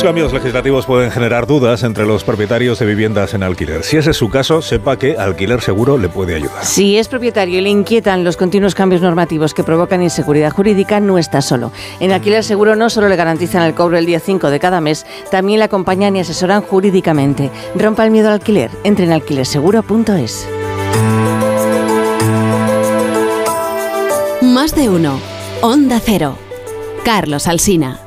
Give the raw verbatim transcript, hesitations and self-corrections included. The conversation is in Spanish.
Los cambios legislativos pueden generar dudas entre los propietarios de viviendas en alquiler. Si ese es su caso, sepa que Alquiler Seguro le puede ayudar. Si es propietario y le inquietan los continuos cambios normativos que provocan inseguridad jurídica, no está solo. En Alquiler Seguro no solo le garantizan el cobro el día cinco de cada mes, también le acompañan y asesoran jurídicamente. Rompa el miedo al alquiler. Entre en alquiler seguro punto es. Más de uno. Onda Cero. Carlos Alsina.